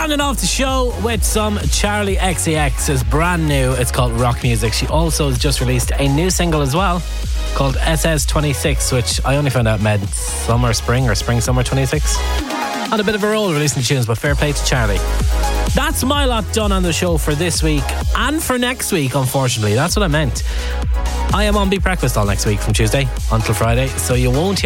Rounding off the show with some Charlie XCX's brand new, it's called Rock Music. She also has just released a new single as well called SS26, which I only found out meant summer, spring, or spring, summer 26. On a bit of a roll releasing tunes, but fair play to Charlie. That's my lot done on the show for this week and for next week, unfortunately. That's what I meant. I am on Beat Breakfast all next week from Tuesday until Friday, so you won't hear